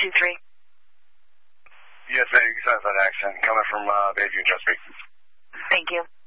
923. Yes, 80 that accent coming from Bayview, Chesapeake. Thank you.